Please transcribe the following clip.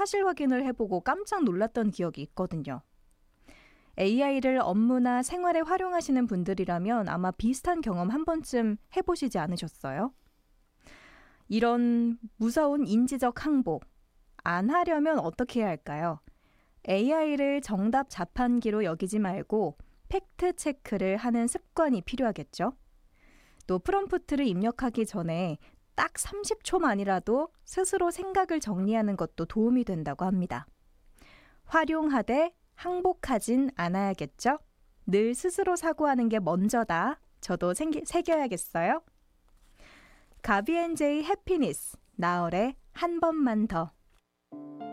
사실 확인을 해보고 깜짝 놀랐던 기억이 있거든요. AI를 업무나 생활에 활용하시는 분들이라면 아마 비슷한 경험 한 번쯤 해보시지 않으셨어요? 이런 무서운 인지적 항복, 안 하려면 어떻게 해야 할까요? AI를 정답 자판기로 여기지 말고 팩트 체크를 하는 습관이 필요하겠죠? 또 프롬프트를 입력하기 전에 딱 30초만이라도 스스로 생각을 정리하는 것도 도움이 된다고 합니다. 활용하되 항복하진 않아야겠죠? 늘 스스로 사고하는 게 먼저다. 저도 새겨야겠어요? 가비앤제이 해피니스, 나얼의 한 번만 더.